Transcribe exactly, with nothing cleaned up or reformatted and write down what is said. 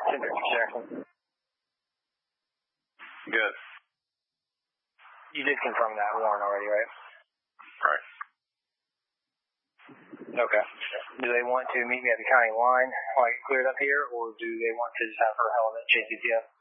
ten fifty Jackson. Good. You did confirm that warrant already, right? Right. Okay. Do they want to meet me at the county line while I get cleared up here, or do they want to just have her held at J C T F?